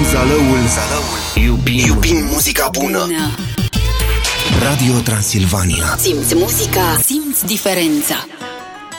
Zalăul. Iubim muzica bună. Radio Transilvania. Simți muzica, simți diferența.